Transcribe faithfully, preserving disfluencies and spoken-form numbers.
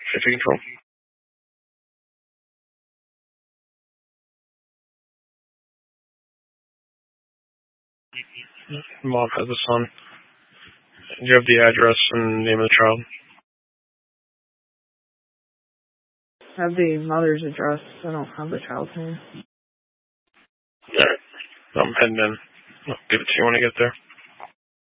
Safety control. Mom has a son. Do you have the address and name of the child? I have the mother's address. I don't have the child's name. Alright. I'm heading in. I'll give it to you when I get there.